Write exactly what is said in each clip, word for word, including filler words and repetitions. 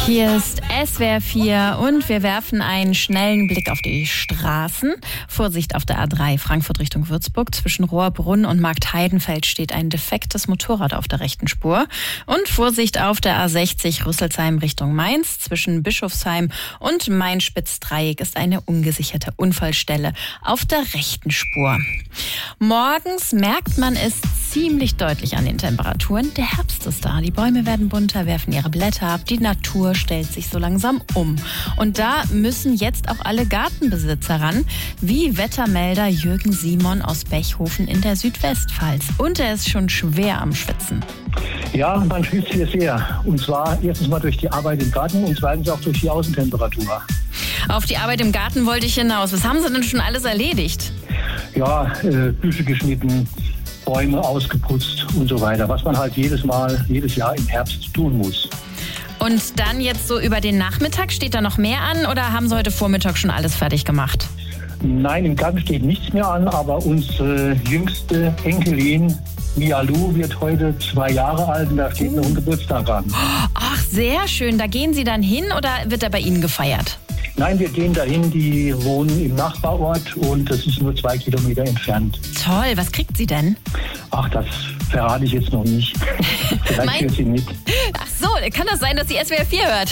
Hier ist S W R vier und wir werfen einen schnellen Blick auf die Straßen. Vorsicht auf der A drei Frankfurt Richtung Würzburg. Zwischen Rohrbrunn und Marktheidenfeld steht ein defektes Motorrad auf der rechten Spur. Und Vorsicht auf der A sechzig Rüsselsheim Richtung Mainz. Zwischen Bischofsheim und Main-Spitz-Dreieck ist eine ungesicherte Unfallstelle auf der rechten Spur. Morgens merkt man es ziemlich deutlich an den Temperaturen. Der Herbst ist da. Die Bäume werden bunter, werfen ihre Blätter ab. Die Natur stellt sich so langsam um. Und da müssen jetzt auch alle Gartenbesitzer ran, wie Wettermelder Jürgen Simon aus Bechhofen in der Südwestpfalz. Und er ist schon schwer am Schwitzen. Ja, man schwitzt hier sehr. Und zwar erstens mal durch die Arbeit im Garten und zweitens auch durch die Außentemperatur. Auf die Arbeit im Garten wollte ich hinaus. Was haben Sie denn schon alles erledigt? Ja, äh, Büsche geschnitten, Bäume ausgeputzt und so weiter. Was man halt jedes Mal, jedes Jahr im Herbst tun muss. Und dann jetzt so über den Nachmittag, steht da noch mehr an oder haben Sie heute Vormittag schon alles fertig gemacht? Nein, im Garten steht nichts mehr an, aber unsere jüngste Enkelin Mialu wird heute zwei Jahre alt und da steht noch ein Geburtstag an. Ach, sehr schön. Da gehen Sie dann hin oder wird er bei Ihnen gefeiert? Nein, wir gehen dahin, die wohnen im Nachbarort und das ist nur zwei Kilometer entfernt. Toll, was kriegt sie denn? Ach, das verrate ich jetzt noch nicht. Vielleicht Mein- hört sie mit. Ach so, kann das sein, dass sie S W R vier hört?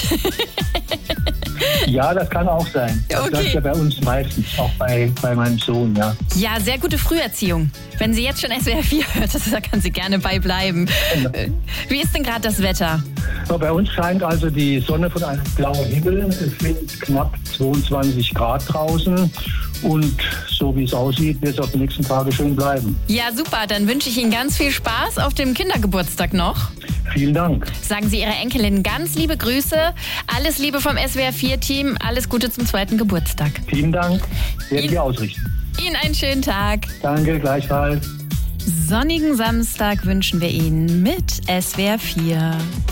Ja, das kann auch sein. Das Okay. läuft ja bei uns meistens, auch bei, bei meinem Sohn, ja. Ja, sehr gute Früherziehung. Wenn sie jetzt schon S W R vier hört, das, da kann sie gerne bei bleiben. Äh, Wie ist denn gerade das Wetter? Ja, bei uns scheint also die Sonne von einem blauen Himmel. Es sind knapp zweiundzwanzig Grad draußen und so wie es aussieht, wird es auch die nächsten Tage schön bleiben. Ja, super. Dann wünsche ich Ihnen ganz viel Spaß auf dem Kindergeburtstag noch. Vielen Dank. Sagen Sie Ihrer Enkelin ganz liebe Grüße. Alles Liebe vom S W R vier Team. Alles Gute zum zweiten Geburtstag. Vielen Dank. Werden Ihnen- wir ausrichten. Ihnen einen schönen Tag. Danke, gleichfalls. Sonnigen Samstag wünschen wir Ihnen mit S W R vier.